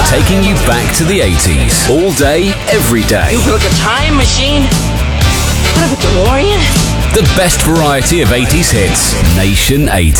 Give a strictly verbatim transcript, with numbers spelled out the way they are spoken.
taking you back to the eighties. All day, every day. You feel like a time machine? What, a DeLorean? The best variety of eighties hits. Nation eighty.